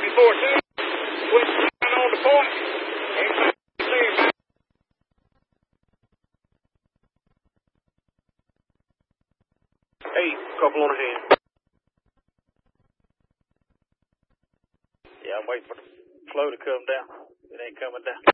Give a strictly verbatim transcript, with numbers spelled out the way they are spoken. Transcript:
four two. Switch down on the point. Eight, couple on a hand. Yeah, I'm waiting for the flow to come down. It ain't coming down.